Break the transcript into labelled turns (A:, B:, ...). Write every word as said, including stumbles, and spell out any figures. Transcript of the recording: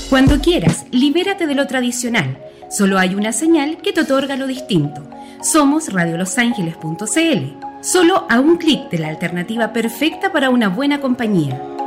A: Cuando quieras, libérate de lo tradicional. Solo hay una señal que te otorga lo distinto. Somos radio los ángeles punto c l. Solo a un clic de la alternativa perfecta para una buena compañía.